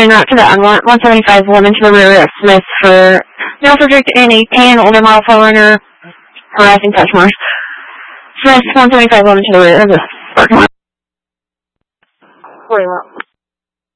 en route to the 175 woman to the rear of Smith for male subject in a tan older model Forerunner harassing customers. Smith 175 woman to the rear of the parking lot.